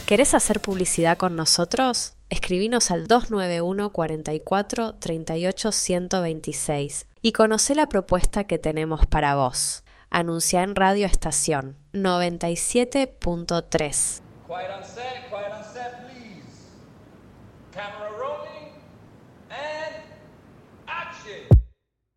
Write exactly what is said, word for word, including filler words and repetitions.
¿Querés hacer publicidad con nosotros? Escribinos al dos nueve uno, cuatro cuatro, tres ocho, uno dos seis y conocé la propuesta que tenemos para vos. Anuncia en Radio Estación noventa y siete punto tres. Quiet on set, quiet on set, please. Camera rolling and action.